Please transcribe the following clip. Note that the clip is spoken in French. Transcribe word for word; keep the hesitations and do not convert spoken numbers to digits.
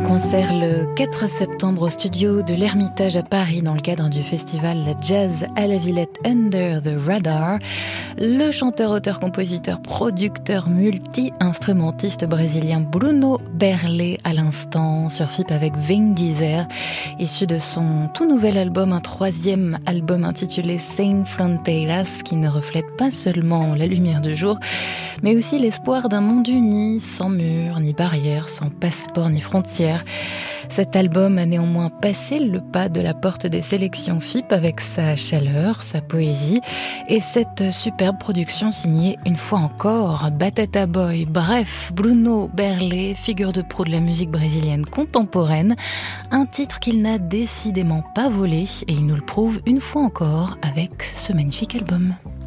concert le quatre septembre au studio de l'Ermitage à Paris dans le cadre du festival Jazz à la Villette Under the Radar. Le chanteur, auteur, compositeur, producteur, multi-instrumentiste brésilien Bruno Berlet à l'instant sur F I P avec Vem Dizer, issu de son tout nouvel album, un troisième album intitulé Sem Fronteiras, qui ne reflète pas seulement la lumière du jour, mais aussi l'espoir d'un monde uni, sans murs, ni barrières, sans passeport, ni frontières. Cet album a néanmoins passé le pas de la porte des sélections F I P avec sa chaleur, sa poésie et cette superbe production signée une fois encore Batata Boy. Bref, Bruno Berlet, figure de proue de la musique brésilienne contemporaine, un titre qu'il n'a décidément pas volé et il nous le prouve une fois encore avec ce magnifique album.